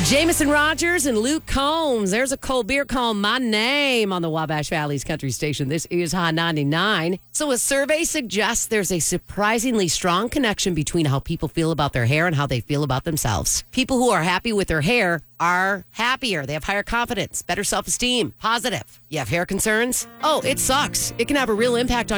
Jameson Rogers and Luke Combs. There's a cold beer called My Name on the Wabash Valley's country station. This is Hot 99. So a survey suggests there's a surprisingly strong connection between how people feel about their hair and how they feel about themselves. People who are happy with their hair are happier. They have higher confidence, better self-esteem, positive. You have hair concerns? Oh, it sucks. It can have a real impact on